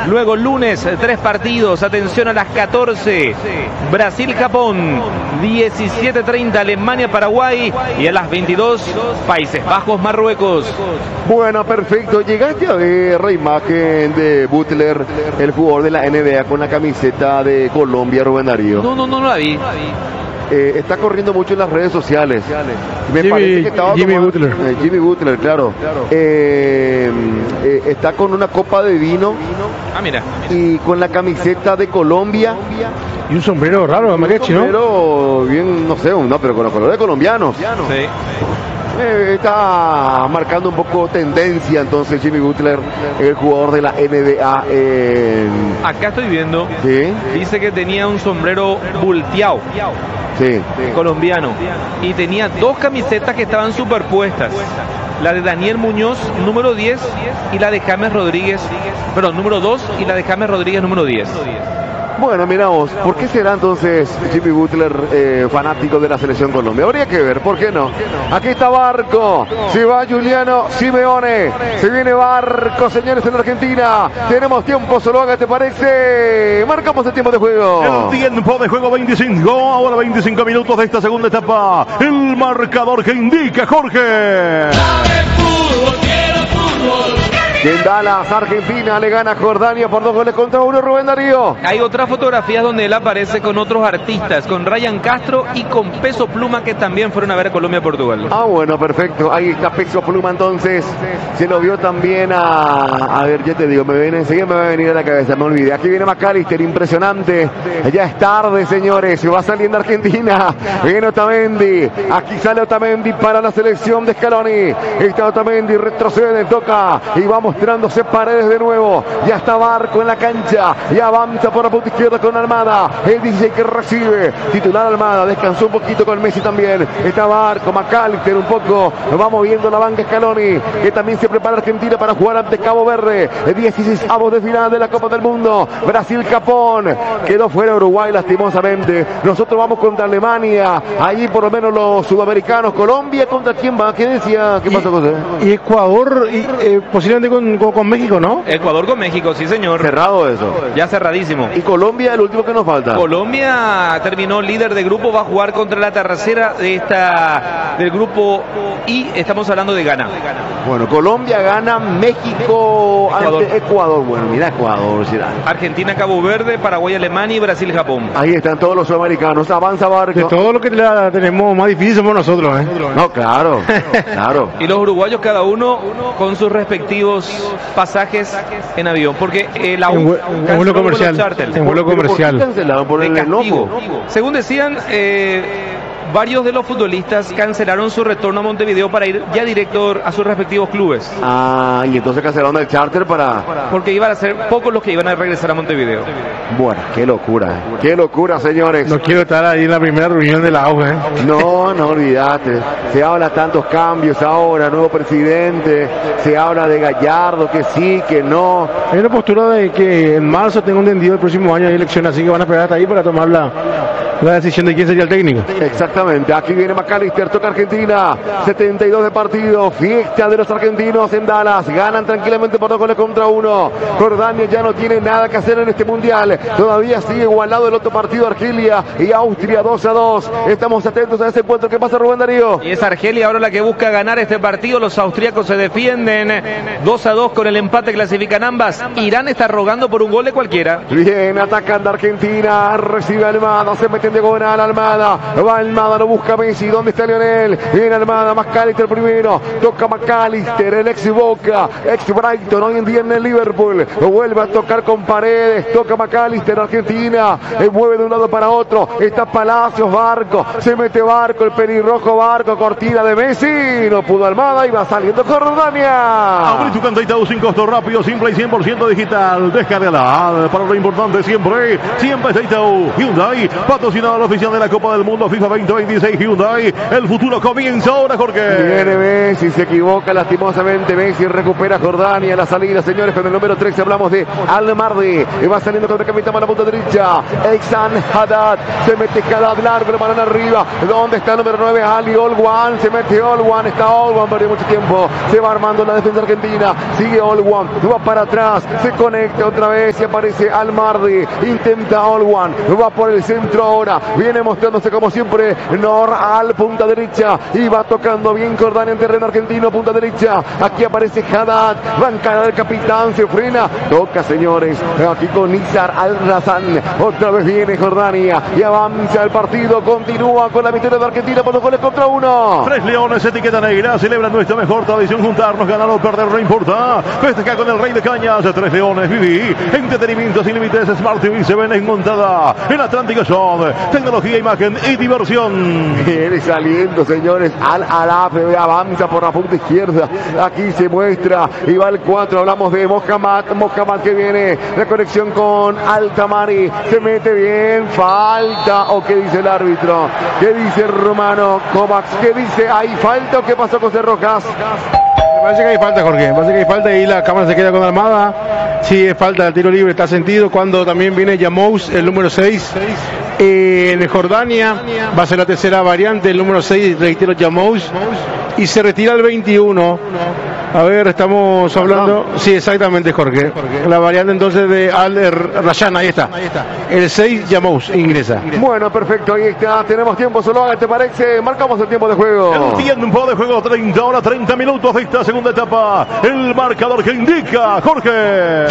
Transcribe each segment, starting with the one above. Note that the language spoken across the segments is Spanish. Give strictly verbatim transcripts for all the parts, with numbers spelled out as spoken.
Luego lunes, tres partidos. Atención a las catorce. Brasil-Japón. diecisiete treinta Alemania-Paraguay. Y a las veintidós, Países Bajos-Marruecos. Bueno, perfecto. ¿Llegaste a ver la imagen de Butler, el jugador de la N B A con la camiseta de Colombia, Rubén Darío? No, no, no, no la vi. Eh, está corriendo mucho en las redes sociales. Me Jimmy, parece que estaba Jimmy tomando, Butler. eh, Jimmy Butler, claro. Eh, eh, está con una copa de vino. Ah, mira. Y con la camiseta de Colombia. Y un sombrero raro, Maquechi, ¿no? Pero bien, no sé, no, pero con los colores colombianos. Sí. Eh, está marcando un poco tendencia entonces Jimmy Butler, el jugador de la N B A. Eh, Acá estoy viendo. sí, Dice que tenía un sombrero volteado. sí. Colombiano. Y tenía dos camisetas que estaban superpuestas. La de Daniel Muñoz, número diez, y la de James Rodríguez, perdón, número dos, y la de James Rodríguez, número diez. Bueno, miramos, ¿por qué será entonces Jimmy Butler eh, fanático de la selección Colombia? Habría que ver, ¿por qué no? Aquí está Barco, se va Juliano Simeone, se viene Barco, señores, en Argentina. Tenemos tiempo, Zuluaga, ¿te parece? Marcamos el tiempo de juego. El tiempo de juego veinticinco, ahora veinticinco minutos de esta segunda etapa. El marcador que indica Jorge. En Dallas, Argentina, le gana Jordania por dos goles contra uno, Rubén Darío. Hay otras fotografías donde él aparece con otros artistas, con Ryan Castro y con Peso Pluma, que también fueron a ver a Colombia-Portugal. Ah, bueno, perfecto. Ahí está Peso Pluma entonces. Se lo vio también a... A ver, ya te digo, me viene enseguida, me va a venir a la cabeza, me olvidé. Aquí viene McAllister, impresionante. Ya es tarde, señores. Se va saliendo Argentina. Viene Otamendi. Aquí sale Otamendi para la selección de Scaloni. Está Otamendi, retrocede, toca y vamos mostrándose Paredes de nuevo. Ya está Barco en la cancha. Y avanza por la punta izquierda con Almada. El dieciséis que recibe. Titular Almada. Descansó un poquito con Messi también. Está Barco. McAllister un poco. Va moviendo la banca Scaloni. Que también se prepara Argentina para jugar ante Cabo Verde. dieciséis avos de final de la Copa del Mundo. Brasil-Japón. Quedó fuera Uruguay lastimosamente. Nosotros vamos contra Alemania. Allí por lo menos los sudamericanos. Colombia contra quién va. ¿Qué decía? ¿Qué pasó, José? Y Ecuador, y, eh, posiblemente con Con, con México, ¿no? Ecuador con México, sí señor. Cerrado eso. Ya cerradísimo. Y Colombia, el último que nos falta. Colombia terminó líder de grupo, va a jugar contra la tercera de esta del grupo I. Estamos hablando de Ghana. Bueno, Colombia gana, México Ecuador. ante Ecuador. Bueno, mira Ecuador, será. Argentina, Cabo Verde, Paraguay, Alemania y Brasil, Japón. Ahí están todos los sudamericanos. Avanza Barco. De todo lo que la tenemos más difícil somos nosotros, ¿eh? No, claro, claro. Y los uruguayos cada uno con sus respectivos pasajes en avión, porque eh, la En, U vue- en vuelo comercial. En vuelo ¿Pero por qué comercial. cancelaron? Por de el castigo. enojo. Según decían, eh, varios de los futbolistas cancelaron su retorno a Montevideo para ir ya directo a sus respectivos clubes, Ah, y entonces cancelaron el charter para... porque iban a ser pocos los que iban a regresar a Montevideo. Bueno, qué locura, eh. Qué locura, señores. No quiero estar ahí en la primera reunión de la A U, ¿eh? No, no olvídate. Se habla tantos cambios ahora, nuevo presidente, se habla de Gallardo, que sí, que no. Hay una postura de que en marzo, tengo entendido, el próximo año hay elecciones, así que van a esperar hasta ahí para tomar la, la decisión de quién sería el técnico. Exactamente, aquí viene McAllister, toca Argentina, setenta y dos de partido, fiesta de los argentinos en Dallas, ganan tranquilamente por dos goles contra uno. Jordania ya no tiene nada que hacer en este mundial, todavía sigue igualado el otro partido, Argelia y Austria dos a dos. Estamos atentos a ese encuentro. ¿Qué pasa, Rubén Darío? Y es Argelia ahora la que busca ganar este partido. Los austríacos se defienden dos a dos con el empate, clasifican ambas. Irán está rogando por un gol de cualquiera. Bien, atacando Argentina, recibe Almada, se mete en diagonal Almada, va Almada, lo busca Messi, ¿dónde está Lionel? Viene Almada, McAllister primero, toca McAllister, el ex Boca, ex Brighton, hoy en día en el Liverpool, vuelve a tocar con Paredes, toca McAllister, Argentina, mueve de un lado para otro, está Palacios, Barco, se mete Barco, el pelirrojo Barco, cortina de Messi, no pudo Almada y va saliendo Jordania. Abrí tu cuenta Itaú sin costo, rápido, simple y cien por ciento digital. Descárgala para lo importante siempre, siempre es Itaú. Hyundai, patrocinador patrocinador oficial de la Copa del Mundo FIFA veinte veintiséis Hyundai. El futuro comienza ahora, Jorge. Viene Messi, se equivoca lastimosamente. Messi recupera Jordania. La salida, señores, con el número trece hablamos de Al-Mardi. Va saliendo contra el capitán a la punta derecha. Exan Haddad. Se mete Haddad largo, el balón arriba. ¿Dónde está el número nueve? Ali Olwan. Se mete Olwan. Está Olwan, perdió mucho tiempo. Se va armando la defensa argentina. Sigue Olwan. Va para atrás. Se conecta otra vez y aparece Al-Mardi. Intenta Olwan. Va por el centro ahora. Viene mostrándose como siempre Nor al punta derecha. Y va tocando bien Jordania en terreno argentino. Punta derecha. Aquí aparece Haddad. Va a encarar el capitán. Se frena. Toca, señores. Aquí con Nizar Al-Razan. Otra vez viene Jordania. Y avanza el partido. Continúa con la victoria de Argentina por dos goles contra uno. Tres leones, etiqueta negra. Celebran nuestra mejor tradición. Juntarnos, ganar o perder, no importa. Festeja con el rey de cañas. Tres leones. Viví. Entretenimiento sin límites. Smart T V se ven en montada. En Atlántico Shop. Tecnología, imagen y diversión. Viene saliendo, señores. Al-Arafe avanza por la punta izquierda. Aquí se muestra. Y va el cuatro. Hablamos de Mohamed. Mohamed que viene. La conexión con Altamari. Se mete bien. Falta. ¿O qué dice el árbitro? ¿Qué dice el Romano Kovacs? ¿Qué dice? ¿Hay falta o qué pasó con José Rojas? Me parece que hay falta, Jorge. Me parece que hay falta y la cámara se queda con Almada. Sí, es falta del tiro libre. Está sentido cuando también viene Yamous, el número seis. Eh, en Jordania va a ser la tercera variante. El número seis, reitero, Yamous. Y se retira el veintiuno. A ver, estamos hablando. Sí, exactamente, Jorge. La variante entonces de Al-Rayan, ahí está. El seis, Yamous, ingresa. Bueno, perfecto, ahí está. Tenemos tiempo, solo ¿te parece? Marcamos el tiempo de juego. El tiempo de juego, treinta horas, treinta minutos de esta segunda etapa. El marcador que indica, Jorge.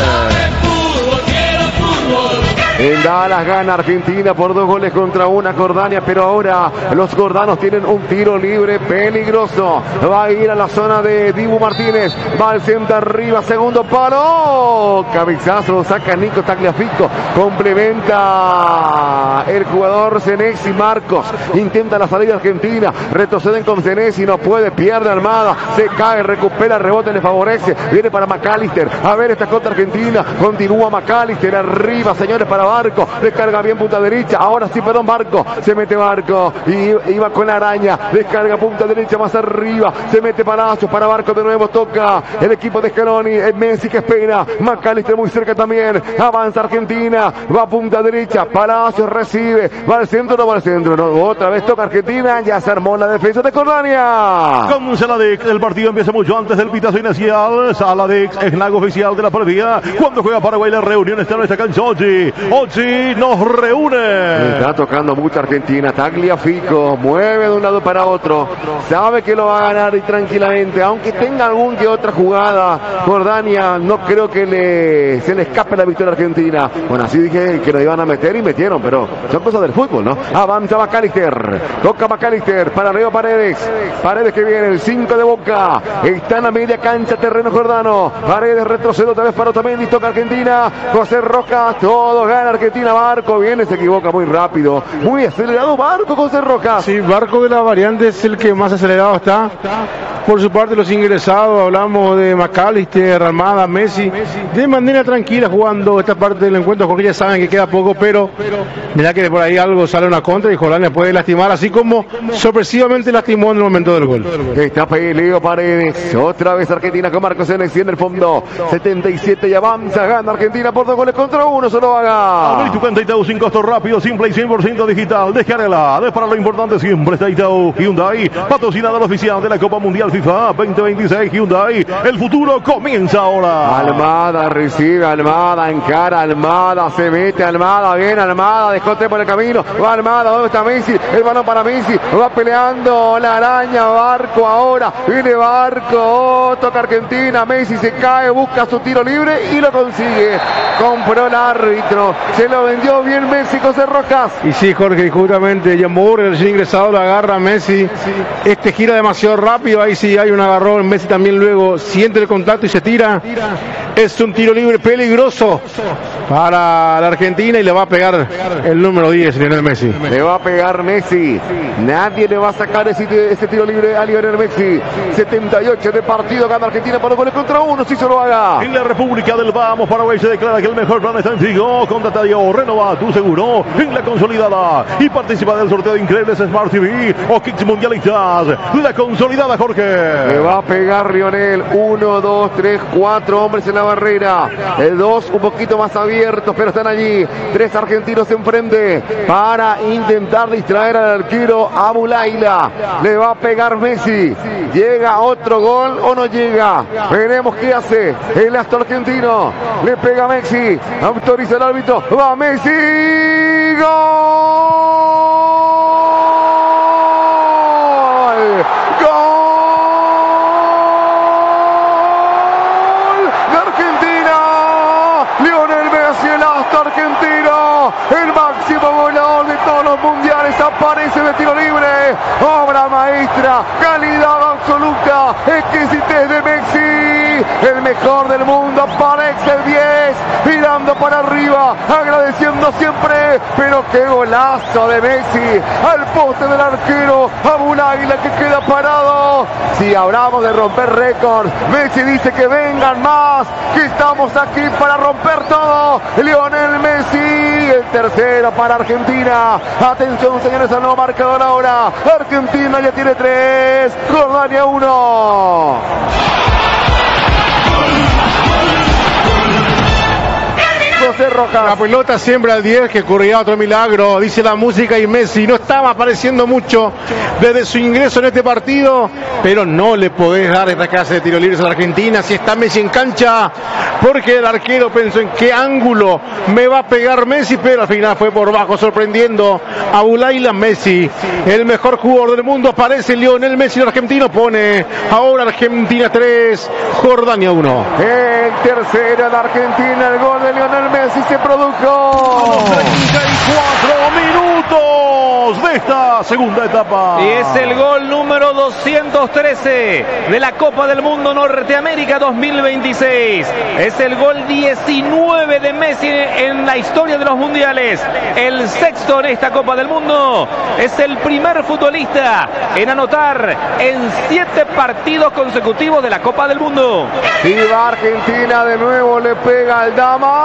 En Dallas gana Argentina por dos goles contra una Jordania, pero ahora los jordanos tienen un tiro libre peligroso. Va a ir a la zona de Dibu Martínez, va al centro arriba, segundo palo, cabezazo, lo saca Nico Tagliafico, complementa el jugador Senesi Marcos, intenta la salida argentina, retroceden con Senesi, no puede, pierde Almada, se cae, recupera, rebote, le favorece, viene para McAllister, a ver esta contra Argentina, continúa McAllister, arriba, señores, para Barco, descarga bien punta derecha, ahora sí, perdón, Barco, se mete Barco, y iba con la araña, descarga punta derecha más arriba, se mete Palacios, para Barco de nuevo, toca el equipo de Scaloni, el Messi que espera, McAllister muy cerca también, avanza Argentina, va a punta derecha, Palacios recibe, va al centro, no va al centro, no, otra vez toca Argentina, ya se armó la defensa de Jordania. Con Saladix, el partido empieza mucho antes del pitazo inicial. Saladix es la oficial de la partida. Cuando juega Paraguay, la reunión está en esta cancha. Ochi, Ochi nos reúne. Está tocando mucho Argentina. Tagliafico mueve de un lado para otro. Sabe que lo va a ganar y tranquilamente. Aunque tenga algún que otra jugada, Jordania no creo que le, se le escape la victoria argentina. Bueno, así dije que lo iban a meter y metieron, pero son cosas del fútbol, ¿no? Avanza McAllister. Toca McAllister para Leo Paredes. Paredes que viene, el cinco de Boca. Está en la media cancha, terreno jordano. Paredes retrocede otra vez para Otamendi. Toca Argentina. José Rojas. Todo gana Argentina. Barco viene, se equivoca muy rápido. Muy acelerado Barco, José Rojas. Sí, Barco de la variante es el que más acelerado está. Por su parte, los ingresados, hablamos de McAllister, Almada, Messi, de manera tranquila jugando esta parte del encuentro, porque ya saben que queda poco, pero mira que por ahí algo sale una contra y Jordania puede lastimar, así como sorpresivamente lastimó en el momento del gol. Está Leo Paredes, otra vez Argentina con Marcos Senesi en el fondo, setenta y siete y avanza, gana Argentina por dos goles contra uno, solo haga. Abrí tu cuenta Itaú sin costo, rápido, simple y cien por ciento digital, descárgala, de para lo importante siempre está Itaú Hyundai, patrocinador oficial de la Copa Mundial FIFA veinte veintiséis Hyundai, el futuro comienza ahora. Almada recibe, Almada encara, Almada se mete, Almada bien, Almada dejó tres por el camino, va Almada, ¿dónde está Messi? El balón para Messi, va peleando la araña, Barco ahora, viene Barco, oh, toca Argentina, Messi se cae, busca su tiro libre y lo consigue, compró el árbitro, se lo vendió bien Messi, José Rojas. Y sí, Jorge, justamente Yamur, el recién ingresado, lo agarra Messi, este gira demasiado rápido, ahí sí hay un agarrón, Messi también luego siente el contacto y se tira, Es un tiro libre peligroso para la Argentina y le va a pegar el número diez, Lionel Messi. Le va a pegar Messi. Nadie le va a sacar ese, ese tiro libre a Lionel Messi. setenta y ocho de partido, gana Argentina para goles contra uno, si se lo haga. En la República del Vamos, Paraguay se declara que el mejor plan está en Tigo. Contrata Dio, renova tu seguro en la consolidada y participa del sorteo de increíbles Smart T V o Kicks Mundialistas. La consolidada, Jorge. Le va a pegar Lionel. Uno, dos, tres, cuatro hombres en la barrera. El dos un poquito más abiertos, pero están allí. Tres argentinos enfrente para intentar distraer al arquero Abu Laila. Le va a pegar Messi. ¿Llega otro gol o no llega? Veremos qué hace el astro argentino. Le pega Messi. Autoriza el árbitro. Va Messi. ¡Gol! El máximo goleador de todos los mundiales aparece de tiro libre. Obra maestra, calidad absoluta, exquisitez de Messi. El mejor del mundo aparece el diez, mirando para arriba, agradeciendo siempre. Pero qué golazo de Messi al poste del arquero Abu Laila, que queda parado. Si hablamos de romper récords, Messi dice que vengan más, que estamos aquí para romper todo. Lionel Messi, el tercero para Argentina. Atención, señores, al nuevo marcador ahora. Argentina ya tiene tres, Jordania uno. José Rojas. La pelota siembra al diez, que ocurrirá otro milagro, dice la música, y Messi no estaba apareciendo mucho desde su ingreso en este partido, pero no le podés dar esta clase de tiro libres a la Argentina si está Messi en cancha, porque el arquero pensó en qué ángulo me va a pegar Messi, pero al final fue por bajo, sorprendiendo a Abu Laila. Messi, el mejor jugador del mundo, aparece Lionel Messi, el argentino, pone ahora Argentina tres, Jordania uno. El tercero de Argentina, el gol de Lionel Messi se produjo. treinta y cuatro minutos de esta segunda etapa. Y es el gol número doscientos trece de la Copa del Mundo Norteamérica dos mil veintiséis. Es el gol diecinueve de Messi en la historia de los mundiales. El sexto en esta Copa del Mundo. Es el primer futbolista en anotar en siete partidos consecutivos de la Copa del Mundo. Y va Argentina de nuevo, le pega al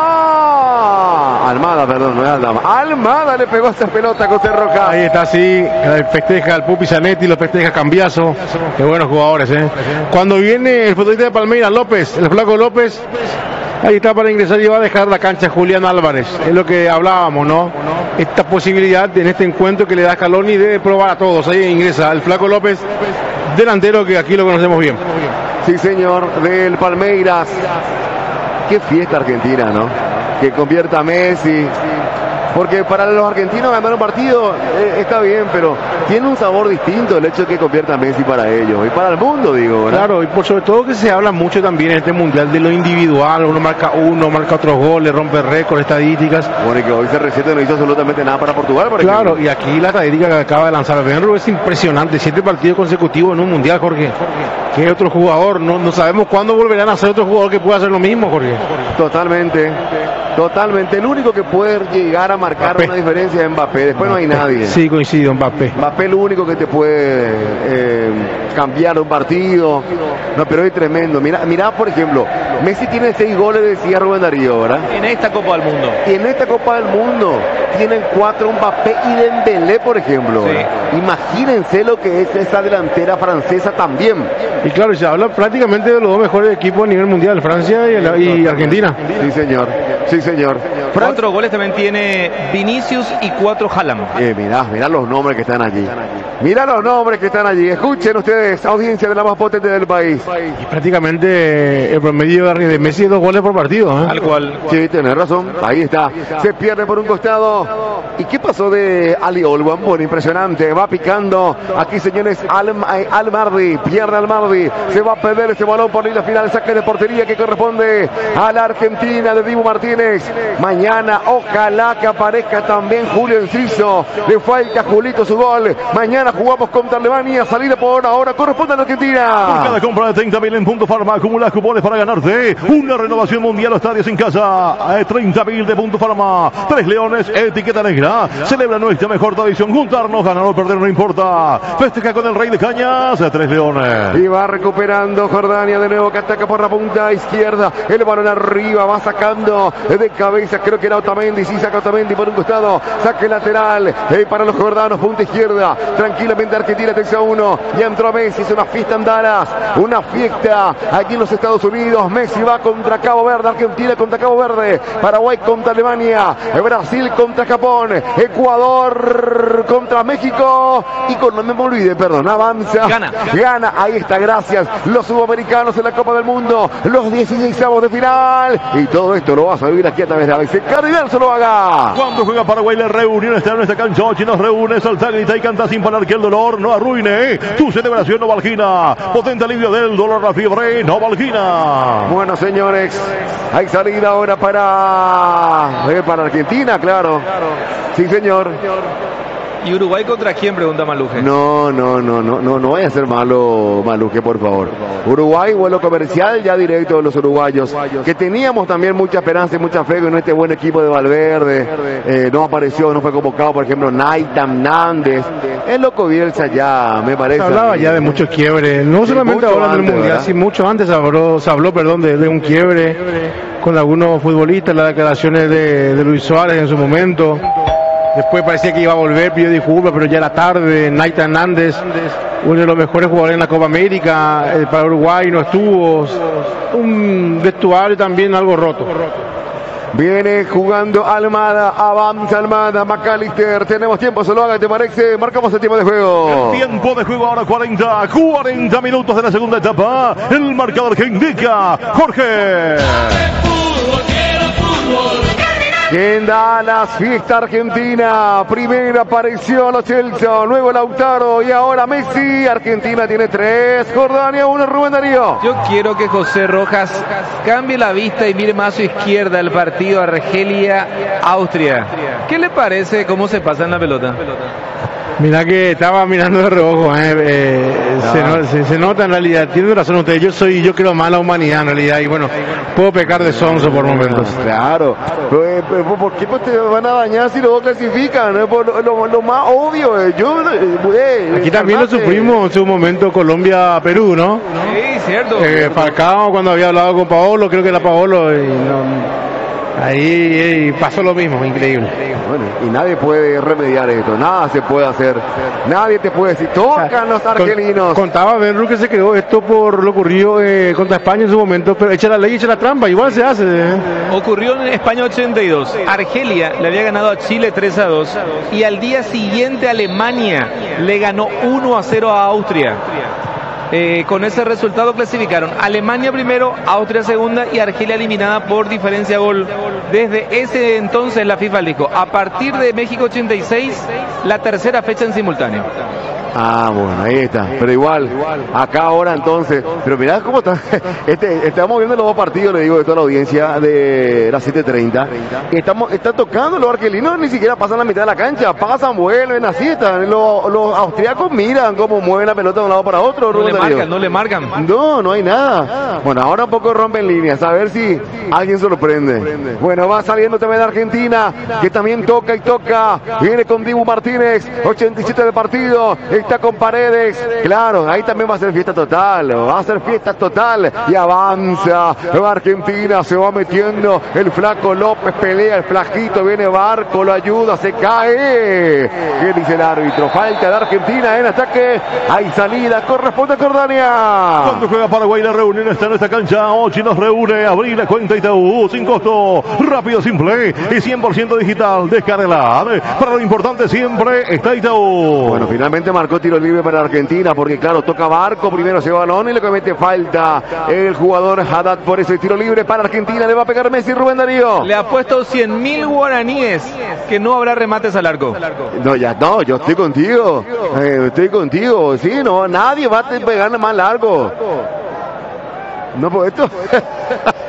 Dama. Almada, perdón, no es Aldama. Almada le pegó esta pelota a José Rojas. Ahí está, sí, festeja el Pupi Zanetti, lo festeja Cambiaso. Qué buenos jugadores, ¿eh? Cuando viene el futbolista de Palmeiras, López, el flaco López, ahí está para ingresar y va a dejar la cancha Julián Álvarez. Es lo que hablábamos, ¿no? Esta posibilidad en este encuentro que le da Scaloni de probar a todos. Ahí ingresa el flaco López, delantero que aquí lo conocemos bien. Sí, señor, del Palmeiras. Qué fiesta Argentina, ¿no? Que convierta a Messi. Porque para los argentinos ganar un partido eh, está bien, pero tiene un sabor distinto el hecho de que convierta a Messi para ellos y para el mundo, digo, ¿verdad? Claro, y por sobre todo que se habla mucho también en este mundial de lo individual. Uno marca uno, marca otros goles, rompe récords, estadísticas. Bueno, y que hoy C R siete no hizo absolutamente nada para Portugal, por Claro, ejemplo. y aquí la estadística que acaba de lanzar Benro es impresionante. Siete partidos consecutivos en un mundial, Jorge. ¿Qué otro jugador? No, no sabemos cuándo volverán a ser otro jugador que pueda hacer lo mismo, Jorge. Totalmente, totalmente. El único que puede llegar a marcar Mbappé. una diferencia es Mbappé. Después no hay nadie. Sí, coincido, Mbappé. Mbappé es lo único que te puede eh, cambiar un partido. No, pero es tremendo. Mira, mira, por ejemplo, Messi tiene seis goles, decía Rubén Darío, ¿verdad? En esta Copa del Mundo. Y en esta Copa del Mundo tienen cuatro Mbappé y Dembélé, por ejemplo. Sí. Imagínense lo que es esa delantera francesa también. Y claro, se habla prácticamente de los dos mejores equipos a nivel mundial, Francia y, el- y Argentina. Sí, señor. Sí, señor. Cuatro goles también tiene Vinicius y cuatro Haaland. Eh, mirá, mirá los nombres que están allí. Mirá los nombres que están allí. Escuchen ustedes, audiencia de la más potente del país. Y prácticamente el promedio de Messi es dos goles por partido, ¿eh? Al cual. Sí, tenés razón. Ahí está. Se pierde por un costado. ¿Y qué pasó de Ali Olwan? Bueno, impresionante. Va picando. Aquí, señores, Al, Al Mardi. Pierde Al Mardi. Se va a perder ese balón por la final. Saque de portería que corresponde a la Argentina de Dibu Martínez. Mañana, ojalá que aparezca también Julio Enciso. Le falta a Julito su gol. Mañana Mañana jugamos contra Alemania. Salida por ahora corresponde a la Argentina. Por cada compra de treinta mil en Punto Farma, acumulas cupones para ganarte una renovación mundial o estadios en casa. treinta mil de Punto Farma. Tres Leones, etiqueta negra. Celebra nuestra mejor tradición. Juntarnos, ganar o perder no importa. Festeja con el Rey de Cañas. Tres Leones. Y va recuperando Jordania de nuevo, que ataca por la punta izquierda. El balón arriba, va sacando de cabeza. Creo que era Otamendi. Sí, saca Otamendi por un costado. Saque lateral eh, para los jordanos, punta izquierda. Tranquilamente Argentina, tres a uno. Y entró Messi. Es una fiesta en Dallas. Una fiesta aquí en los Estados Unidos. Messi va contra Cabo Verde. Argentina contra Cabo Verde. Paraguay contra Alemania. Brasil contra Japón. Ecuador contra México. Y con, no me olvide, perdón, avanza. Gana. Gana. Ahí está, gracias. Los sudamericanos en la Copa del Mundo. Los dieciseisavos de final. Y todo esto lo vas a vivir aquí a través de A B C Cardival. Se lo haga. Cuando juega Paraguay, la reunión está en nuestra cancha. Ochi nos reúne, salta, grita y canta sin parar que el dolor no arruine tu celebración Novalgina. Potente alivio del dolor, la fiebre, Novalgina. Bueno, señores, hay salida ahora para, eh, para Argentina, claro. Sí, señor. ¿Y Uruguay contra quién? Pregunta Maluje. No, no, no, no, no, no vaya a ser malo, Maluje, por favor. Uruguay, vuelo comercial ya directo de los uruguayos, que teníamos también mucha esperanza y mucha fe con este buen equipo de Valverde. Eh, no apareció, no fue convocado, por ejemplo, Naitam Nández. Es loco Bielsa ya, me parece. Se hablaba ya de muchos quiebres, no Sí, solamente mucho ahora del antes, Mundial, ¿verdad? sí, mucho antes se habló, se habló perdón, de, de un quiebre con algunos futbolistas, las declaraciones de, de Luis Suárez en su momento. Después parecía que iba a volver, pidió disculpas, pero ya era tarde. Naita Hernández, uno de los mejores jugadores en la Copa América, eh, para Uruguay no estuvo. Un vestuario también algo roto. Viene jugando Almada, avanza Almada, McAllister, tenemos tiempo, se lo haga, ¿te parece? Marcamos el tiempo de juego. Tiempo de juego ahora cuarenta, cuarenta minutos de la segunda etapa. El marcador que indica Jorge. En Dallas, fiesta argentina. Primero apareció Lo Celso, luego Lautaro y ahora Messi. Argentina tiene tres, Jordania uno, Rubén Darío. Yo quiero que José Rojas cambie la vista y mire más a su izquierda el partido Argelia-Austria. ¿Qué le parece cómo se pasa en la pelota? Mira que estaba mirando de reojo, eh, eh, se, no, se, se nota en realidad, tiene razón usted, yo soy, yo creo más la humanidad en realidad, y bueno, puedo pecar de sonso por momentos. Claro, pero, eh, pero, ¿por qué pues, te van a dañar si luego clasifican? Eh, por lo, lo, lo más obvio, eh, yo... Eh, Aquí también lo sufrimos en su momento Colombia-Perú, ¿no? Sí, cierto. Eh, Falcao cuando había hablado con Paolo, creo que era Paolo, y no, ahí, ahí pasó lo mismo, increíble. Bueno, y nadie puede remediar esto, nada se puede hacer, nadie te puede decir, tocan los argelinos. Con, contaba Benru que se creó esto por lo ocurrido eh, contra España en su momento, pero echa la ley, echa la trampa, igual se hace. Eh. Ocurrió en España ochenta y dos. Argelia le había ganado a Chile tres a dos y al día siguiente Alemania le ganó uno a cero a Austria. Eh, con ese resultado clasificaron Alemania primero, Austria segunda y Argelia eliminada por diferencia gol. Desde ese entonces la FIFA dijo, a partir de México ochenta y seis, la tercera fecha en simultáneo. Ah, bueno, ahí está. Pero igual, acá ahora entonces. Pero mirá cómo está. Este, estamos viendo los dos partidos, le digo, de toda la audiencia de las siete treinta. Estamos, están tocando los argelinos, ni siquiera pasan la mitad de la cancha. Pasan, vuelven, así están. Los, los austriacos miran cómo mueven la pelota de un lado para otro. No le Darío. marcan, no le marcan. No, no hay nada. Bueno, ahora un poco rompen líneas. A ver si alguien sorprende. Bueno, va saliendo también de Argentina, que también toca y toca. Viene con Dibu Martínez, ochenta y siete de partido. Está con Paredes. Claro, ahí también va a ser fiesta total. Va a ser fiesta total. Y avanza. Argentina se va metiendo. El flaco López pelea. El flajito viene Barco. Lo ayuda. Se cae. ¿Qué dice el árbitro? Falta de Argentina en ataque. Hay salida. Corresponde a Jordania. Cuando juega Paraguay, la reunión está en esta cancha. Ochi nos reúne. Abrir la cuenta Itaú sin costo. Rápido, simple y cien por ciento digital. Descárgala. Para lo importante siempre está Itaú. Bueno, finalmente marcó tiro libre para Argentina, porque claro, toca Barco, primero se va balón y le comete falta el jugador Haddad por ese tiro libre para Argentina. Le va a pegar Messi, Rubén Darío. Le ha puesto cien mil guaraníes que no habrá remates al arco. No, ya no, yo estoy contigo. Eh, estoy contigo. Sí, no, nadie va a pegarle más largo. No, pues esto.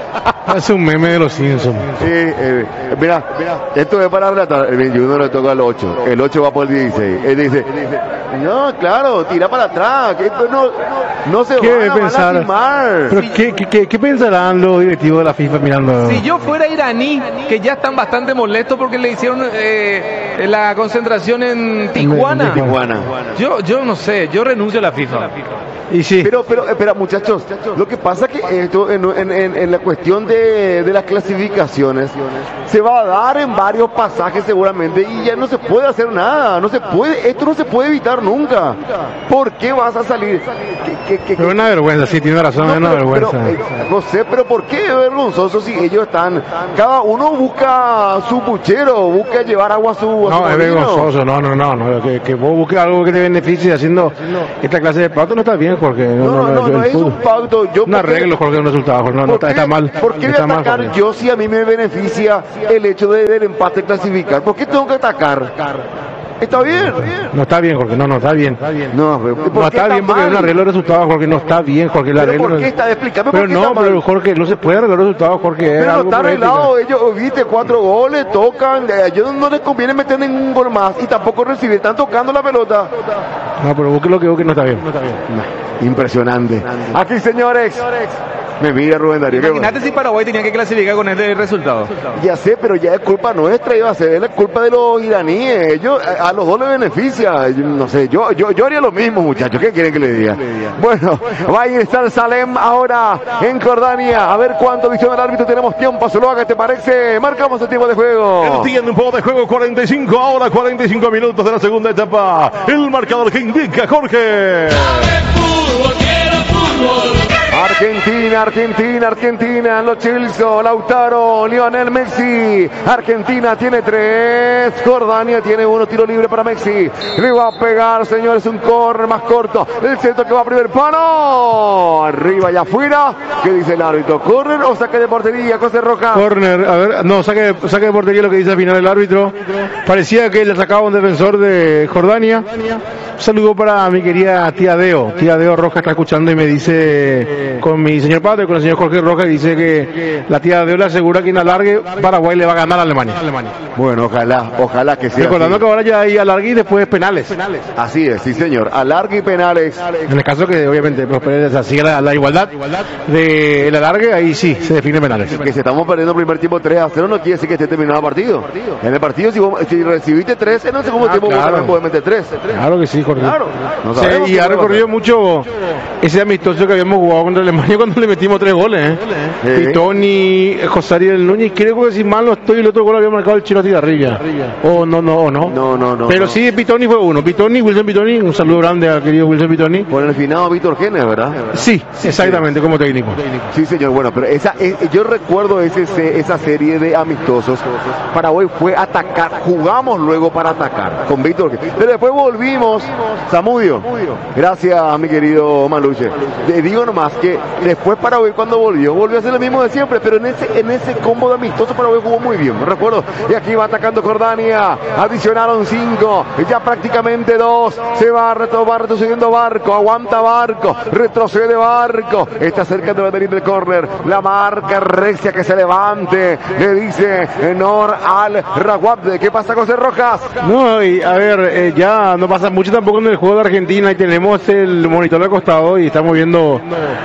Es un meme de los Simpsons. Sí, eh, mira, esto es para relatar. El veintiuno le toca al ocho. El ocho va por el dieciséis. Él dice, no, claro, tira para atrás. Que esto no, no se ¿Qué van a pensar? lastimar. Pero ¿qué, qué, qué, qué pensarán los directivos de la FIFA mirando? Si yo fuera iraní, que ya están bastante molestos porque le hicieron eh, la concentración en Tijuana. Tijuana. Yo, yo no sé, yo renuncio a la FIFA. Y sí. Pero, pero, espera, muchachos, lo que pasa es que esto, en, en, en, en la cuestión de, de las clasificaciones, se va a dar en varios pasajes seguramente y ya no se puede hacer nada, no se puede, esto no se puede evitar nunca. ¿Por qué vas a salir? ¿Qué, qué, qué, Pero una vergüenza, sí, tiene razón, no, es una pero, vergüenza. pero, eh, José, pero ¿por qué es vergonzoso si ellos están? Cada uno busca su puchero, busca llevar agua a su. A No, su es molino. vergonzoso, no, no, no, no, que, que vos busques algo que te beneficie haciendo esta clase de pacto no está bien, Jorge. No, no, no, no, el es fútbol. un pacto. Yo Un porque- arreglo, Jorge, un resultado, Jorge, no, no ¿Por está, qué- está mal. ¿Por qué voy a está mal, atacar Jorge. yo si a mí me beneficia el hecho de, del empate clasificar? ¿Por qué tengo que atacar? ¿Está bien? No está bien, Jorge, no, no está bien. No, pero ¿por No qué está bien porque es mal? un arreglo de resultados, Jorge, no está bien, Jorge, el ¿Pero arreglo. por qué está? Explícame por Pero qué no, está mal. pero Jorge, no se puede arreglar los resultados, Jorge. es Pero no algo está por ética. arreglado, ellos, viste, cuatro goles, tocan, a ellos no les conviene meter ningún gol más y tampoco recibir, están tocando la pelota. No, pero busque lo que busque, no está bien. No está bien. Impresionante. Aquí, señores, me mira Rubén Darío. qué Imagínate si Paraguay tenía que clasificar con este resultado. bueno. Ya sé, pero ya es culpa nuestra, iba a ser la culpa de los iraníes. Ellos, a, a los dos les beneficia. Yo no sé, yo, yo, yo haría lo mismo, muchachos. ¿Qué quieren que le diga? Bueno, va a estar Salem ahora en Jordania. A ver cuánto visión del árbitro. Tenemos tiempo, Zuluaga, ¿te parece? Marcamos el tiempo de juego. El tiempo de juego cuarenta y cinco, ahora cuarenta y cinco minutos de la segunda etapa. El marcador que indica Jorge. Argentina, Argentina, Argentina, Lo Celso, Lautaro, Lionel Messi. Argentina tiene tres, Jordania tiene uno, tiro libre para Messi. Le va a pegar, señores, un corner más corto. El centro que va a primer palo. Arriba y afuera. ¿Qué dice el árbitro? ¿Corner o saque de portería, José Rojas? Corner, a ver, no, saque, saque de portería lo que dice al final el árbitro. Parecía que le sacaba un defensor de Jordania. Un saludo para mi querida tía Deo. Tía Deo Roja está escuchando y me dice, con mi señor padre, con el señor Jorge Rojas, dice que la tía Deo le asegura que en alargue Paraguay le va a ganar a Alemania. Bueno, ojalá, ojalá que sea Recordando así. que ahora ya hay alargue y después penales. Así es, sí señor. Alargue y penales. En el caso que obviamente prospere, o siga la, la igualdad del alargue, ahí sí se define penales. Que si estamos perdiendo el primer tiempo tres a cero no quiere decir que esté terminado el partido. En el partido, si, vos, si recibiste tres, en el segundo Ah, tiempo vos claro. también podés meter tres. Claro que sí, Jorge. Claro. No Sí, sabemos y qué ha va a recorrido mucho ese amistoso que habíamos jugado contra Alemania cuando le metimos tres goles. ¿eh? Sí. Pitoni, José Ariel Núñez, creo que si mal no estoy, el otro gol había marcado el Chino Tigarrilla. O no, no, o no. No, no, no. Pero no. sí, Pitoni fue uno. Pitoni, Wilson Pitoni, un saludo grande al querido Wilson Pitoni. Por el finado Víctor Genes, ¿verdad? Sí, exactamente, como técnico. Sí, señor. Bueno, pero esa, eh, yo recuerdo ese, ese- esa serie de amistosos. Paraguay fue a atacar, jugamos luego para atacar con Víctor Genes. Pero después volvimos, Zamudio. Gracias, mi querido Maluche. Te digo nomás que después Paraguay cuando volvió, volvió a hacer lo mismo de siempre, pero en ese, en ese combo de amistoso Paraguay jugó muy bien, me recuerdo. Y aquí va atacando Jordania, adicionaron cinco, ya prácticamente dos, se va, reto, va retrocediendo Barco, aguanta Barco, retrocede Barco, está cerca de venir del córner, la marca recia que se levante, le dice Nor al Raguabde. ¿Qué pasa, José Rojas? No, y a ver, eh, ya no pasa mucho tampoco en el juego de Argentina y tenemos el monitor al costado y estamos viendo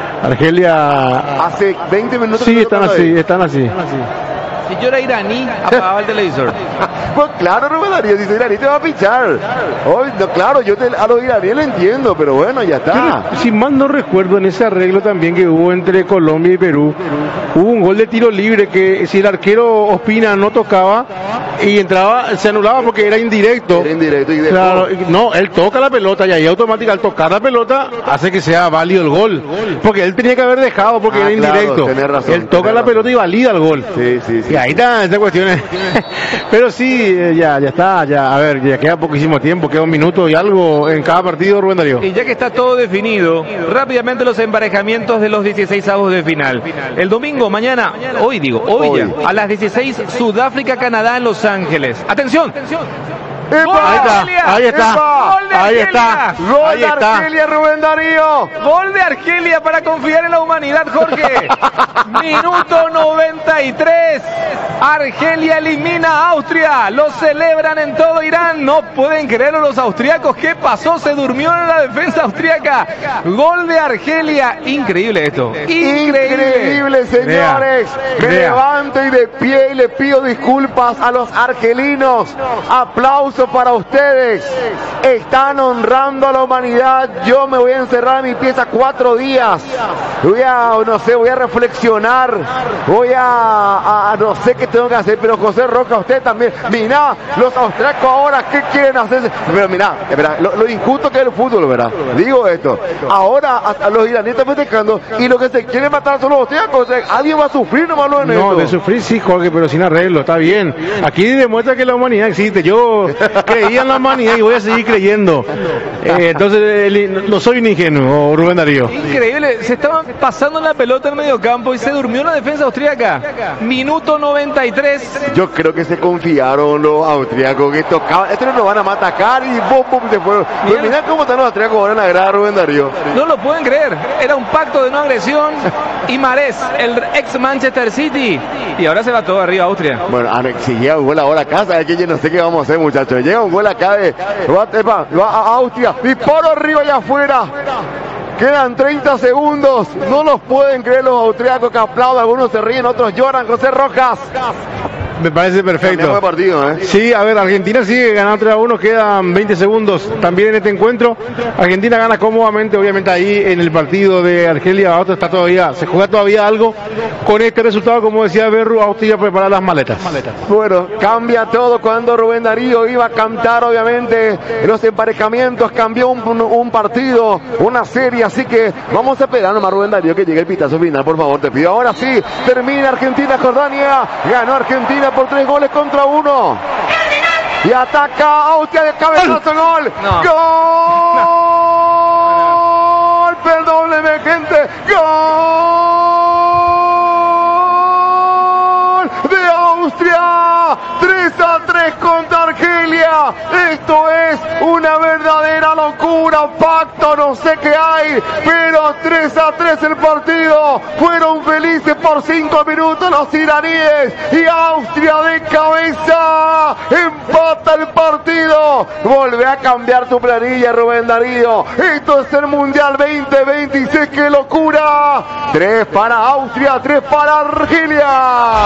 Argelia. Hace veinte minutos. Sí, que están nosotros así, ahí. están así. Si yo era iraní, apagaba el televisor. Pues claro, Rubén Darío, si soy iraní te va a pichar. Hoy, no, claro, yo te, a los iraníes lo entiendo, pero bueno, ya está. Pero, si mal no recuerdo, en ese arreglo también que hubo entre Colombia y Perú, hubo un gol de tiro libre que si el arquero Ospina no tocaba y entraba, se anulaba porque era indirecto. Era indirecto y dejó. Claro, y- no, él toca la pelota y ahí automáticamente al tocar la pelota hace que sea válido el gol. Porque él tenía que haber dejado porque Ah, era claro, indirecto. tenés razón, él toca tenés la razón. pelota y valida el gol. Sí, sí, sí. Y ahí está esta cuestión. Pero sí, eh, ya, ya está, ya, a ver, ya queda poquísimo tiempo, queda un minuto y algo en cada partido, Rubén Darío. Y ya que está todo definido, rápidamente los emparejamientos de los dieciséis avos de final. El domingo, mañana, hoy digo, hoy, Hoy. ya, a las dieciséis, Sudáfrica-Canadá en Los Ángeles. ¡Atención! Ahí está, ahí está, Gol de ahí está, Argelia. Gol ahí de está. Argelia, Rubén Darío. Gol de Argelia para confiar en la humanidad, Jorge. Minuto noventa y tres. Argelia elimina a Austria. Lo celebran en todo Irán. No pueden creerlo los austriacos. ¿Qué pasó? Se durmió en la defensa austriaca. Gol de Argelia. Increíble esto. Increíble. Increíble, señores. Me Vea. levanto y de pie y le pido disculpas a los argelinos. Aplauso para ustedes. Están honrando a la humanidad. Yo me voy a encerrar en mi pieza cuatro días. Voy a, no sé, voy a reflexionar. Voy a, a no sé qué tengo que hacer. Pero José Roca, usted también. Mirá, los austriacos ahora, ¿qué quieren hacer? Pero mirá, mirá lo, lo injusto que es el fútbol, ¿verdad? Digo esto. Ahora a, a los iraníes están festejando y lo que se quieren matar son los austriacos. O sea, alguien va a sufrir nomás lo en No, esto. de sufrir sí, Jorge, pero sin arreglo, está bien. Aquí demuestra que la humanidad existe. Yo creía en la humanidad y voy a seguir creyendo. Eh, entonces, el- no soy un ingenuo, Rubén Darío. Increíble, se estaban pasando la pelota en medio campo y se durmió la defensa austríaca. Minuto noventa y tres. Yo creo que se confiaron los austriacos que tocaban. Estos no van a atacar y bum, bum, se fueron. Pero mirá cómo están los austriacos ahora en la grada, Rubén Darío. No lo pueden creer. Era un pacto de no agresión. Y Mahrez, el ex Manchester City. Y ahora se va todo arriba Austria. Bueno, a ver, si llega un gol ahora acá, ¿sabes qué? Yo no sé qué vamos a hacer, muchachos. Llega un gol acá de va, epa, va a Austria. Disparo arriba y afuera. Quedan treinta segundos. No los pueden creer los austriacos que aplauden. Algunos se ríen, otros lloran. José Rojas. Me parece Cambiamos perfecto. de partido, ¿eh? Sí, a ver, Argentina sigue ganando tres a uno, quedan veinte segundos también en este encuentro. Argentina gana cómodamente, obviamente ahí en el partido de Argelia, otro está todavía, se juega todavía algo. Con este resultado, como decía Berru, Austria prepara las maletas. Bueno, cambia todo cuando Rubén Darío iba a cantar, obviamente, en los emparejamientos, cambió un, un- un partido, una serie, así que vamos a esperar nomás, Rubén Darío, que llegue el pitazo final, por favor, te pido. Ahora sí, termina Argentina-Jordania, ganó Argentina por tres goles contra uno. Y ataca Austria de cabezazo, gol. No. Gol, perdóneme, gente, gol de Austria, tres a tres contra Argelia. Esto es una verdadera locura, pacto, no sé qué hay, pero tres a tres el partido. Fueron felices por cinco minutos los iraníes y Austria de cabeza empata el partido. Vuelve a cambiar tu planilla, Rubén Darío. Esto es el Mundial veinte veintiséis, qué locura. Tres para Austria, tres para Argelia.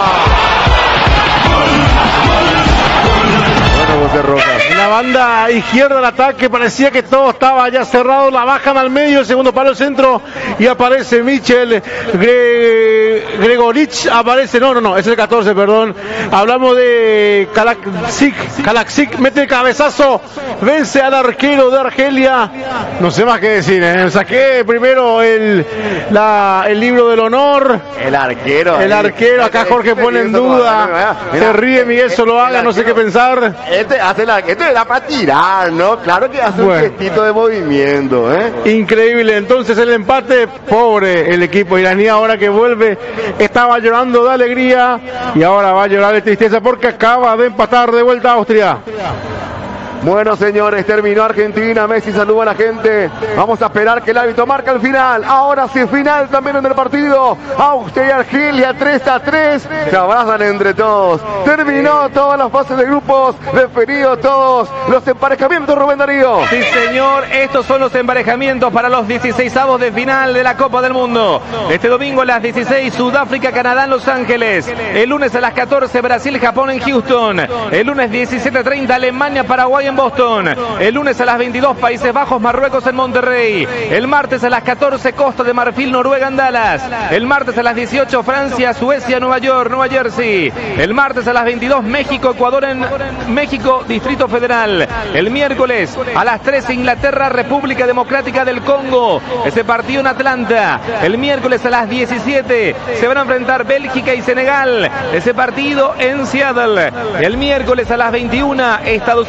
Bueno, José Rojas. En la banda izquierda del ataque parecía que todo estaba ya cerrado, la bajan al medio, el segundo palo al centro y aparece Michel Gre- Gregorich, aparece, no, no, no, es el catorce, perdón. Hablamos de Kalaksik, Kalaksik mete el cabezazo, vence al arquero de Argelia. No sé más qué decir, ¿eh? Saqué primero el, la, el libro del honor. El arquero. El arquero, acá Jorge pone en duda, se ríe Miguel Soloaga, no sé qué pensar. Este hace la, este era para tirar, ¿no? Claro que hace Bueno. un gestito de movimiento, ¿eh? Increíble, entonces el empate, pobre el equipo iraní ahora que vuelve, estaba llorando de alegría y ahora va a llorar de tristeza porque acaba de empatar de vuelta a Austria. Bueno, señores, terminó Argentina. Messi saluda a la gente. Vamos a esperar que el árbitro marca el final. Ahora sí, final también en el partido. Austria y Argelia, tres a tres. Se abrazan entre todos. Terminó todas las fases de grupos. Definidos todos los emparejamientos, Rubén Darío. Sí, señor, estos son los emparejamientos para los dieciseisavos de final de la Copa del Mundo. Este domingo a las dieciséis, Sudáfrica, Canadá en Los Ángeles. El lunes a las catorce, Brasil, Japón en Houston. El lunes diecisiete treinta, Alemania, Paraguay en Boston. El lunes a las veintidós, Países Bajos, Marruecos en Monterrey. El martes a las catorce, Costa de Marfil, Noruega en Dallas. El martes a las dieciocho, Francia, Suecia, Nueva York, Nueva Jersey. El martes a las veintidós, México, Ecuador en México, Distrito Federal. El miércoles a las trece, Inglaterra, República Democrática del Congo. Ese partido en Atlanta. El miércoles a las diecisiete se van a enfrentar Bélgica y Senegal. Ese partido en Seattle. El miércoles a las veintiuna, Estados Unidos, Bosnia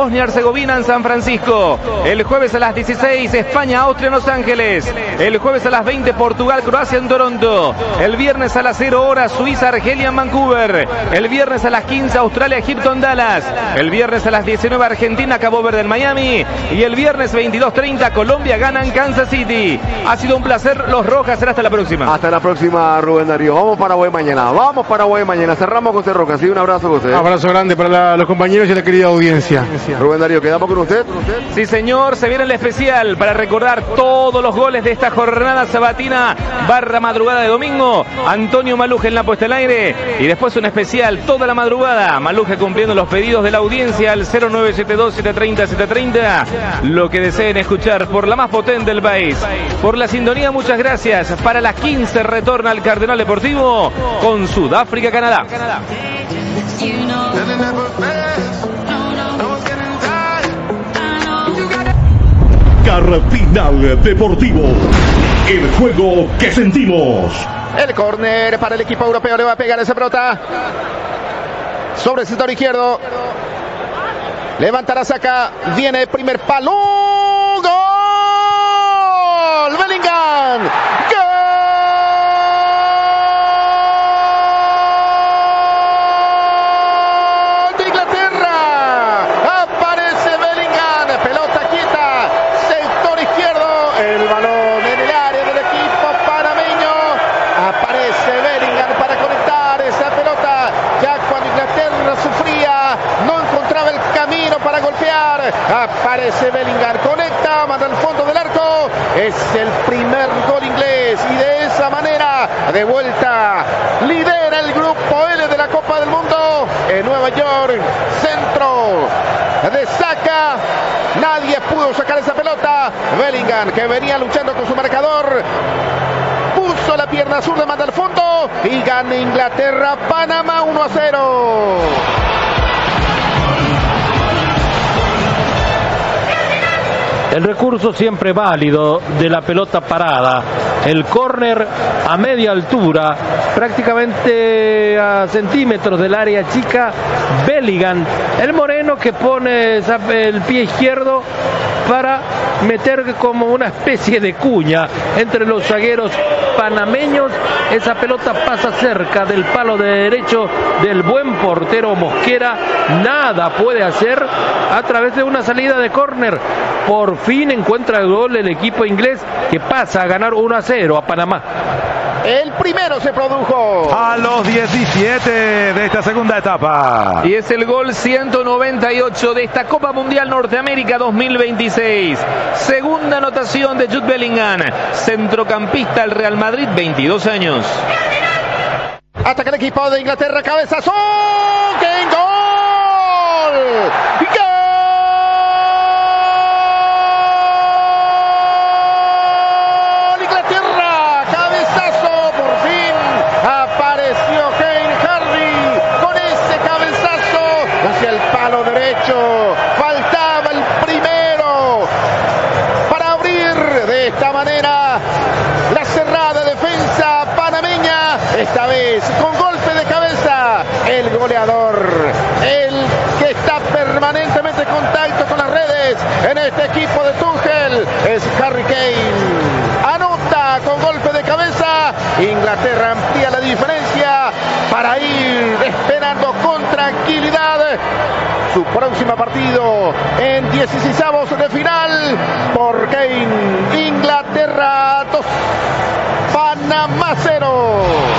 Bosnia-Herzegovina en San Francisco. El jueves a las dieciséis, España-Austria en Los Ángeles. El jueves a las veinte, Portugal-Croacia en Toronto. El viernes a las cero horas, Suiza-Argelia en Vancouver. El viernes a las quince, Australia-Egipto en Dallas. El viernes a las diecinueve, Argentina-Cabo Verde en Miami. Y el viernes veintidós treinta, Colombia-Ghana en Kansas City. Ha sido un placer, los Rojas. Será hasta la próxima. Hasta la próxima, Rubén Darío. Vamos para Paraguay mañana. Vamos para Paraguay mañana. Cerramos con José Rojas. Sí, un abrazo, José. Un abrazo grande para la, los compañeros y la querida audiencia. Rubén Darío, ¿quedamos con usted? Sí, señor. Se viene el especial para recordar todos los goles de esta jornada sabatina barra madrugada de domingo. Antonio Maluje en la puesta al aire. Y después un especial toda la madrugada. Maluje cumpliendo los pedidos de la audiencia al cero nueve siete dos, siete tres cero, siete tres cero. Lo que deseen escuchar por la más potente del país. Por la sintonía, muchas gracias. Para las quince retorna el Cardenal Deportivo con Sudáfrica-Canadá. Cardenal Deportivo, el juego que sentimos. El córner para el equipo europeo, le va a pegar esa pelota sobre el sector izquierdo. Levantará, saca, viene el primer palo. ¡Gol! Bellingham. ¡Gol! De Inglaterra. Aparece Bellingham. Pelota quieta. Sector izquierdo. El balón en el área del equipo panameño. Aparece Bellingham para conectar esa pelota. Ya cuando Inglaterra sufría, no encontraba el camino para golpear. Aparece Bellingham, conecta, manda al fondo del arco. Es el primer gol inglés y de esa manera, de vuelta, lidera el grupo L de la Copa del Mundo en Nueva York. Centro de Saka. Nadie pudo sacar esa pelota. Bellingham, que venía luchando con su marcador, puso la pierna zurda, manda al fondo y gana Inglaterra. Panamá uno a cero. El recurso siempre válido de la pelota parada, el córner a media altura, prácticamente a centímetros del área chica. Bellingham, el moreno, que pone el pie izquierdo para meter como una especie de cuña entre los zagueros panameños. Esa pelota pasa cerca del palo de derecho del buen portero Mosquera. Nada puede hacer a través de una salida de córner. Por fin encuentra el gol el equipo inglés, que pasa a ganar uno a cero a Panamá. El primero se produjo a los diecisiete de esta segunda etapa. Y es el gol ciento noventa y ocho de esta Copa Mundial Norteamérica dos mil veintiséis. Segunda anotación de Jude Bellingham, centrocampista del Real Madrid, veintidós años. Ataca el equipo de Inglaterra, cabezazo. ¡Qué gol! ¡Gol! Faltaba el primero para abrir de esta manera la cerrada defensa panameña. Esta vez con golpe de cabeza, el goleador, el que está permanentemente en contacto con las redes en este equipo de Tuchel, es Harry Kane. Anota con golpe de cabeza. Inglaterra amplía la diferencia para ir esperando con tranquilidad su próximo partido en dieciseisavos de final. Por Kane, Inglaterra dos, Panamá cero.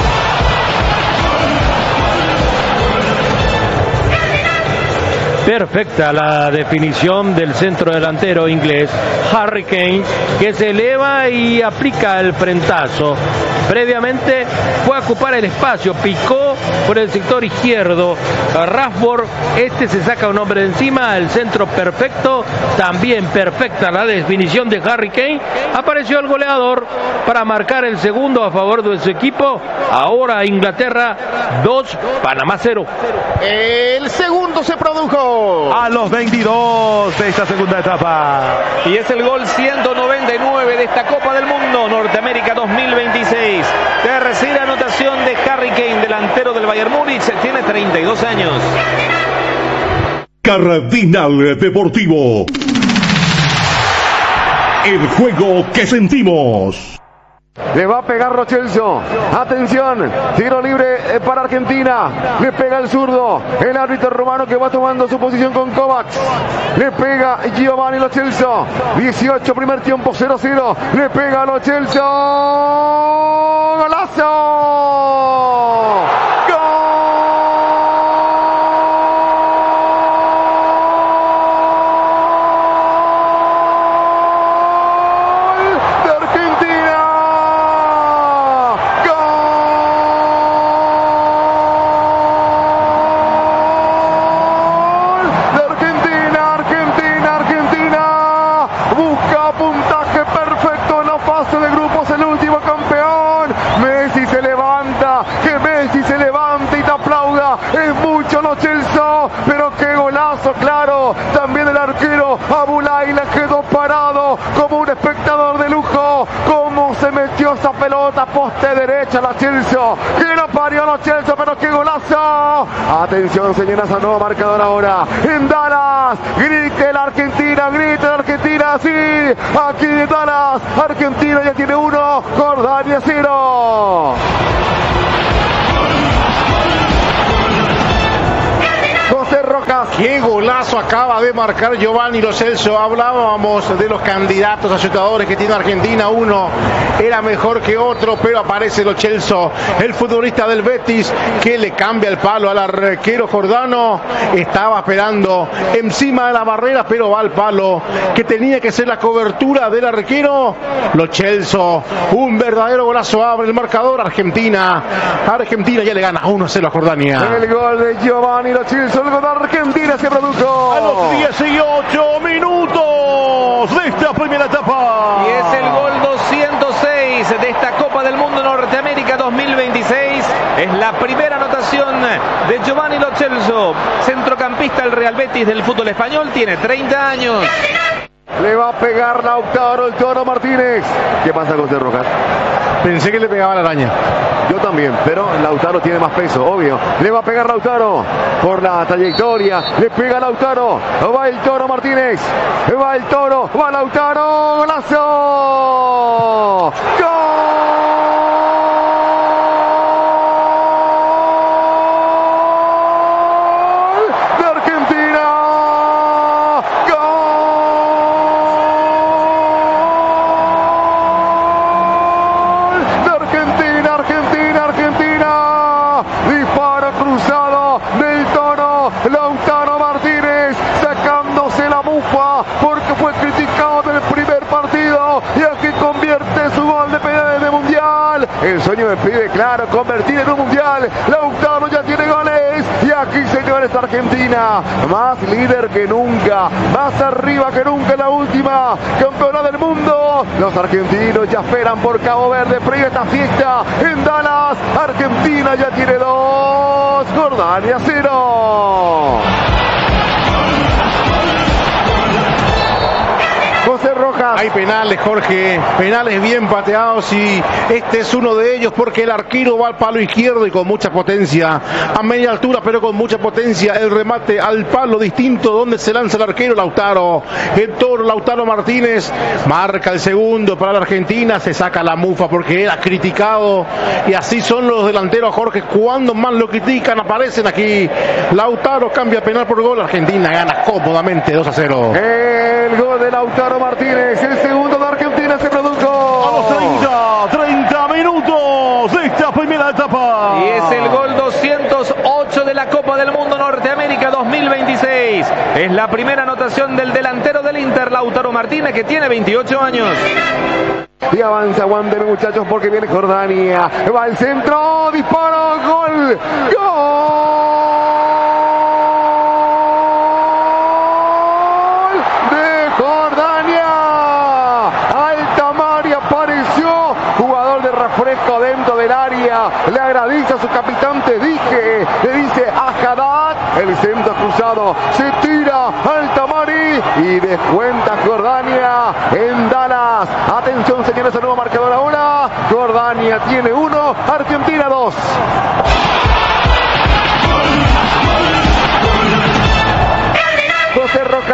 Perfecta la definición del centro delantero inglés, Harry Kane, que se eleva y aplica el frentazo. Previamente fue a ocupar el espacio, picó por el sector izquierdo. Rashford, este se saca un hombre de encima, el centro perfecto, también perfecta la definición de Harry Kane. Apareció el goleador para marcar el segundo a favor de su equipo. Ahora Inglaterra dos, Panamá cero. El segundo se produjo a los veintidós de esta segunda etapa. Y es el gol ciento noventa y nueve de esta Copa del Mundo Norteamérica dos mil veintiséis. Tercera anotación de Harry Kane, delantero del Bayern Múnich, tiene treinta y dos años. Cardinal Deportivo. El juego que sentimos. Le va a pegar Lo Celso. Atención. Tiro libre para Argentina. Le pega el zurdo. El árbitro rumano que va tomando su posición con Kovacs. Le pega Giovanni Lo Celso. dieciocho, primer tiempo, cero cero. Le pega Lo Celso. ¡Golazo! Pero qué golazo, claro. También el arquero Abulay la quedó parado como un espectador de lujo. Cómo se metió esa pelota, poste derecha Lo Celso. Que no parió Lo Celso, pero qué golazo. Atención, señoras, a nuevo marcador ahora en Dallas. Grite la Argentina, grite la Argentina, sí. Aquí en Dallas, Argentina ya tiene uno, Jordania cero. José Rojas. Qué golazo acaba de marcar Giovanni Lo Celso. Hablábamos de los candidatos a chutadores que tiene Argentina. Uno era mejor que otro, pero aparece Lo Celso, el futbolista del Betis, que le cambia el palo al arquero jordano. Estaba esperando encima de la barrera, pero va al palo, que tenía que ser la cobertura del arquero. Lo Celso, un verdadero golazo, abre el marcador. Argentina, Argentina ya le gana uno a cero a Jordania. El gol de Giovanni Lo Celso, el gol de Argentina se produjo a los dieciocho minutos de esta primera etapa. Y es el gol doscientos seis de esta Copa del Mundo Norteamérica dos mil veintiséis. Es la primera anotación de Giovanni Lo Celso, centrocampista del Real Betis del fútbol español, tiene treinta años. Le va a pegar Lautaro, el Toro Martínez. ¿Qué pasa, José Rojas? Pensé que le pegaba la araña. Yo también, pero Lautaro tiene más peso, obvio. Le va a pegar Lautaro por la trayectoria. Le pega Lautaro. Va el Toro Martínez. Va el Toro. Va Lautaro. ¡Golazo! ¡Gol! Lautaro Martínez sacándose la mufa porque fue criticado en el primer partido y aquí convierte su gol de penales de mundial. El sueño del pibe, claro, convertir en un mundial. Lautaro ya tiene goles y aquí, señores, Argentina más líder que nunca, más arriba que nunca en la última campeona del mundo. Los argentinos ya esperan por Cabo Verde, previa esta fiesta en Dallas. Argentina ya tiene dos, Jordania cero. José Rojas. Hay penales, Jorge, penales bien pateados y este es uno de ellos porque el arquero va al palo izquierdo y con mucha potencia, a media altura pero con mucha potencia, el remate al palo distinto donde se lanza el arquero Lautaro. El Toro Lautaro Martínez marca el segundo para la Argentina, se saca la mufa porque era criticado y así son los delanteros, Jorge, cuando más lo critican aparecen aquí. Lautaro cambia penal por gol, Argentina gana cómodamente dos a cero. El gol de Lautaro Martínez, el segundo de Argentina se produjo a los treinta, treinta minutos de esta primera etapa. Y es el gol doscientos ocho de la Copa del Mundo Norteamérica dos mil veintiséis. Es la primera anotación del delantero del Inter, Lautaro Martínez, que tiene veintiocho años. Y avanza, aguanten, muchachos, porque viene Jordania. Va al centro, disparo, gol, gol. Refresco dentro del área, le agradece a su capitán, te dije, le dice a Haddad, el centro cruzado, se tira al Tamari y descuenta Jordania en Dallas. Atención, señores, el nuevo marcador ahora, Jordania tiene uno, Argentina dos.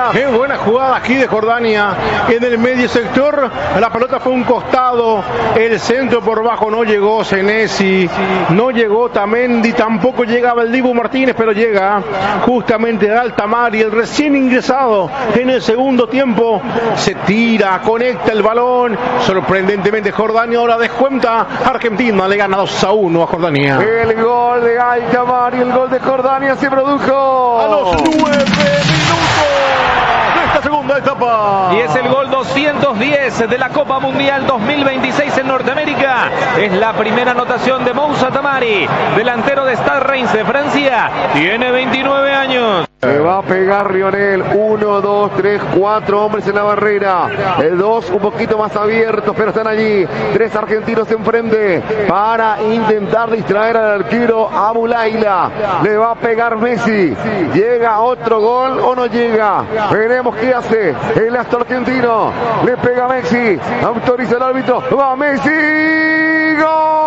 Roca. Qué buena jugada aquí de Jordania en el medio sector. La pelota fue un costado. El centro por bajo no llegó Senesi, no llegó Tamendi, tampoco llegaba el Dibu Martínez, pero llega justamente Altamari, el recién ingresado en el segundo tiempo. Se tira, conecta el balón. Sorprendentemente Jordania ahora descuenta. Argentina le gana dos a uno a Jordania. El gol de Altamari, el gol de Jordania se produjo a los nueve minutos de esta segunda etapa. Y es el gol doscientos diez de la Copa Mundial dos mil veintiséis en Norteamérica. Es la primera anotación de Moussa Tamari, delantero de Stade Reims de Francia. Tiene veintinueve años. Se va a pegar Lionel. Uno, dos, tres, cuatro hombres en la barrera. El dos un poquito más abiertos, pero están allí. Tres argentinos enfrente para intentar distraer al arquero Abu Laila. Le va a pegar Messi. ¿Llega otro gol o no llega? Veremos qué hace el astro argentino. Le pega Messi. Autoriza el árbitro. Va Messi. ¡Gol!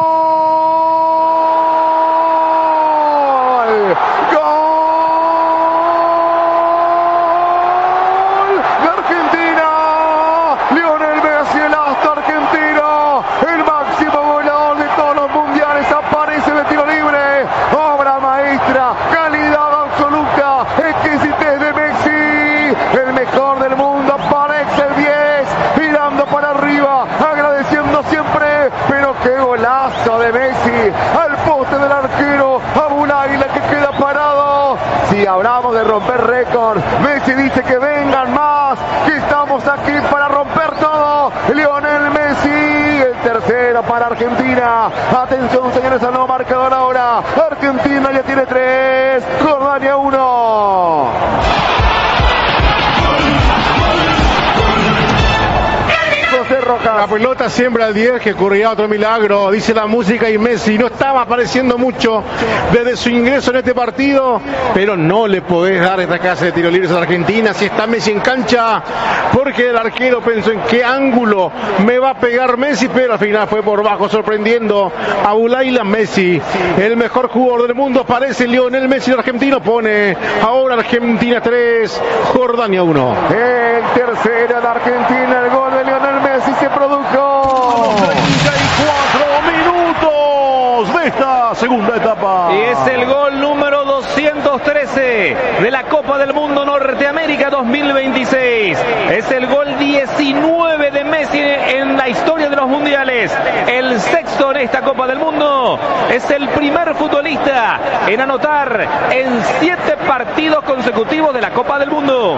De Messi al poste del arquero Abu Laila, que queda parado. Si hablamos de romper récord, Messi dice que vengan más, que estamos aquí para romper todo. Lionel Messi, el tercero para Argentina. Atención, señores, al nuevo marcador ahora. Argentina ya tiene tres, Jordania uno. La pelota siembra al diez, que ocurría otro milagro, dice la música, y Messi no estaba apareciendo mucho desde su ingreso en este partido, pero no le podés dar esta clase de tiro libres a la Argentina si está Messi en cancha, porque el arquero pensó en qué ángulo me va a pegar Messi, pero al final fue por bajo, sorprendiendo a Abu Laila. Messi, el mejor jugador del mundo, parece Lionel Messi, el argentino, pone ahora Argentina tres, Jordania uno. El tercero de Argentina, el gol de Lionel Messi se produjo. treinta y cuatro minutos de esta segunda etapa. Y es el gol número doscientos trece de la Copa del Mundo Norteamérica dos mil veintiséis. Es el gol diecinueve de Messi en la historia de los mundiales. El sexto en esta Copa del Mundo. Es el primer futbolista en anotar en siete partidos consecutivos de la Copa del Mundo.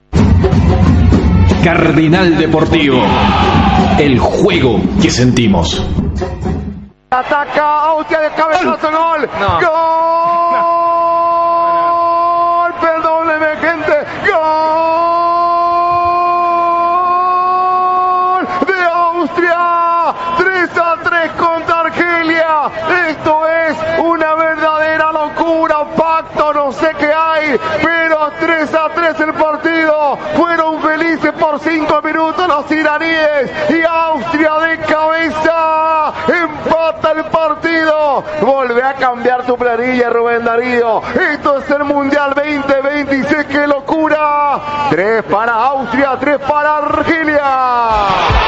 Cardinal Deportivo, el juego que sentimos. Ataca Austria de cabezazo, gol. No. Gol. No. Perdóneme, gente. Gol de Austria. tres a tres contra Argelia. Esto es una verdadera locura. Pacto, no sé qué hay, pero tres a tres el partido. Fueron felices por cinco minutos los iraníes, y Austria de cabeza empata el partido. Volve a cambiar tu planilla, Rubén Darío. Esto es el Mundial veinte veintiséis. ¡Qué locura! Tres para Austria, tres para Argelia.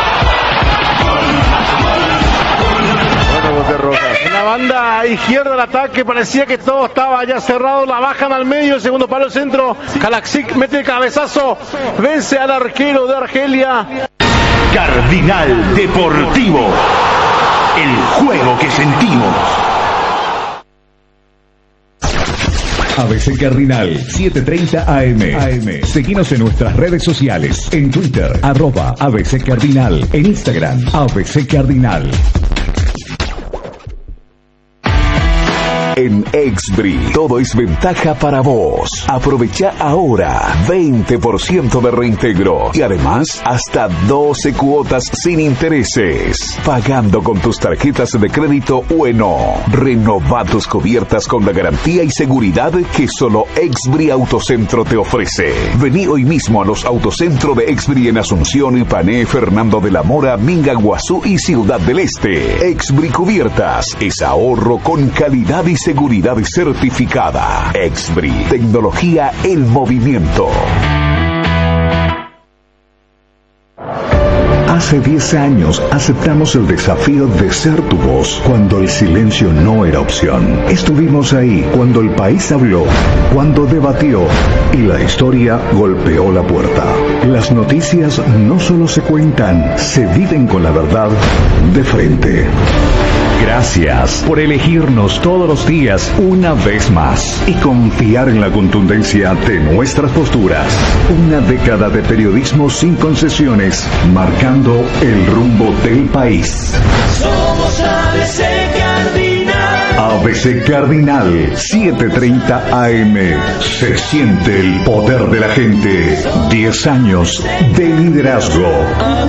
En la banda izquierda del ataque parecía que todo estaba ya cerrado, la bajan al medio, el segundo palo centro, Kalaksic mete el cabezazo, vence al arquero de Argelia. Cardinal Deportivo, el juego que sentimos. A B C Cardinal, siete treinta A M. Seguinos en nuestras redes sociales, en Twitter, arroba A B C Cardinal, en Instagram, A B C Cardinal. En Exbri, todo es ventaja para vos. Aprovecha ahora veinte por ciento de reintegro y además hasta doce cuotas sin intereses. Pagando con tus tarjetas de crédito Ueno. Renova tus cubiertas con la garantía y seguridad que solo Exbri Autocentro te ofrece. Vení hoy mismo a los Autocentro de Exbri en Asunción, Ipané, Fernando de la Mora, Minga, Guazú y Ciudad del Este. Exbri Cubiertas es ahorro con calidad y seguridad certificada. Exbri, tecnología en movimiento. Hace diez años aceptamos el desafío de ser tu voz cuando el silencio no era opción. Estuvimos ahí cuando el país habló, cuando debatió y la historia golpeó la puerta. Las noticias no solo se cuentan, se viven con la verdad de frente. Gracias por elegirnos todos los días una vez más y confiar en la contundencia de nuestras posturas. Una década de periodismo sin concesiones, marcando el rumbo del país. Somos A B C Cardinal. A B C Cardinal, siete treinta A M. Se siente el poder de la gente. diez años de liderazgo.